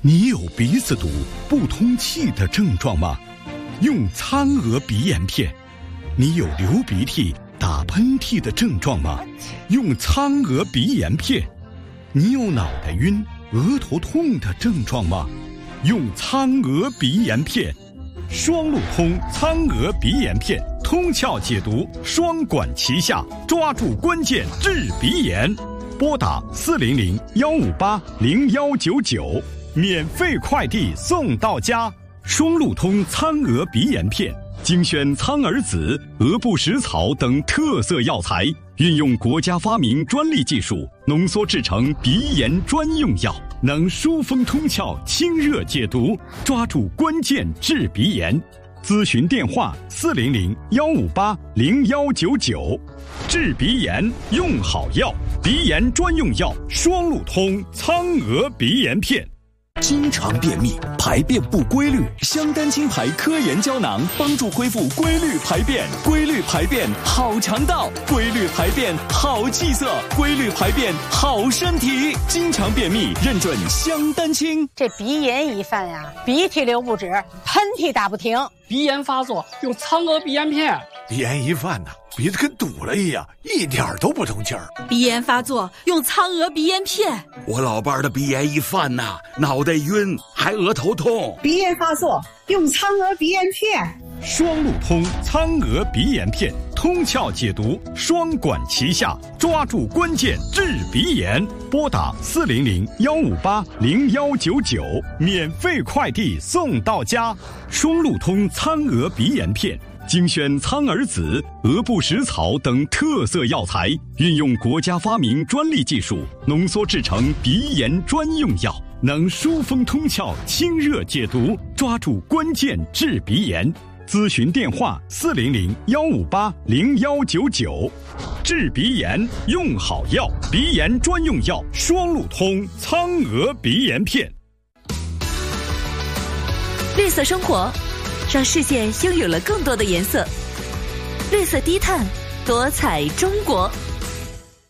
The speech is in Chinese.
你有鼻子堵、不通气的症状吗？用苍鹅鼻炎片。你有流鼻涕、打喷嚏的症状吗？用苍鹅鼻炎片。你有脑袋晕、额头痛的症状吗？用苍鹅鼻炎片。双路通苍鹅鼻炎片，通窍解毒，双管齐下，抓住关键治鼻炎。拨打400-158-0199，免费快递送到家。双路通苍鹅鼻炎片，精选苍耳子、鹅不食草等特色药材，运用国家发明专利技术，浓缩制成鼻炎专用药，能疏风通窍、清热解毒，抓住关键治鼻炎。咨询电话400-158-0199。治鼻炎用好药，鼻炎专用药双路通苍鹅鼻炎片。 经常便秘、排便不规律，香丹清排科研胶囊帮助恢复规律排便。规律排便好肠道，规律排便好气色，规律排便好身体。经常便秘认准香丹清。 这鼻炎一犯呀，鼻涕流不止，喷嚏打不停。 鼻炎发作用苍鹅鼻炎片。 鼻炎一犯呢，鼻子跟堵了一样，一点都不通气儿。 鼻炎发作用苍鹅鼻炎片。 我老伴儿的鼻炎一犯呐，脑袋晕，还额头痛。 鼻炎发作用苍鹅鼻炎片。 双路通苍鹅鼻炎片，通窍解毒，双管齐下，抓住关键治鼻炎。拨打400-158-0199，免费快递送到家。双路通苍鹅鼻炎片，精选苍耳子、鹅不食草等特色药材，运用国家发明专利技术，浓缩制成鼻炎专用药，能疏风通窍、清热解毒，抓住关键治鼻炎。咨询电话400-158-0199。治鼻炎用好药，鼻炎专用药双路通苍鹅鼻炎片。 绿色生活，让世界拥有了更多的颜色。绿色低碳，多彩中国。